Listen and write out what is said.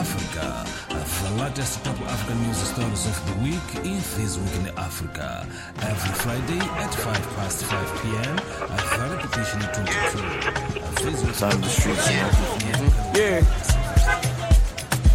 Africa. The latest top African news stories of the week in This Week in Africa. Every Friday at 5 p.m. The repetition at 22. Time the streets. Yeah.